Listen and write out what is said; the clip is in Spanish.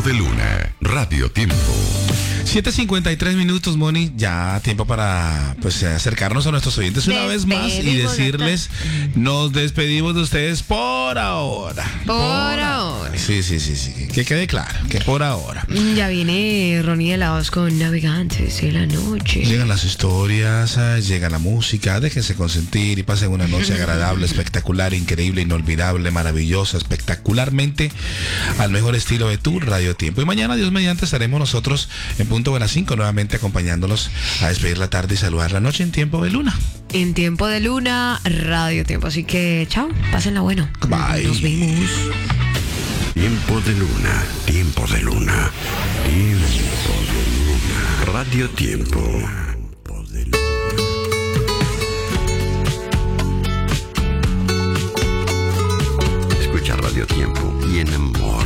Tiempo de Luna, Radio Tiempo. 7:53 minutos, Moni. Ya tiempo para acercarnos a nuestros oyentes una vez más y decirles, nos despedimos de ustedes por ahora. Por ahora. Sí. Que quede claro, que por ahora. Ya viene Ronnie de la Voz con Navegantes de la Noche. Llegan las historias, llega la música, déjense consentir y pasen una noche agradable, espectacular, increíble, inolvidable, maravillosa, espectacularmente al mejor estilo de tu Radio Tiempo. Y mañana, Dios mediante, estaremos nosotros en punto de las 5 nuevamente acompañándolos a despedir la tarde y saludar la noche en Tiempo de Luna. En Tiempo de Luna, Radio Tiempo. Así que, chao, pásenla bueno. Bye. Nos vemos. Tiempo de Luna, Tiempo de Luna, Tiempo de Luna, Radio Tiempo. Escucha Radio Tiempo y enamora.